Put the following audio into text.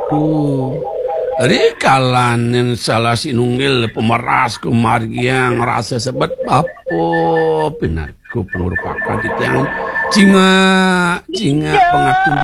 Waduh. Rikalan salah sinunggil pemeras kemargiang rasa sebet apa benar ku penurupakan kita yang cinga pengatun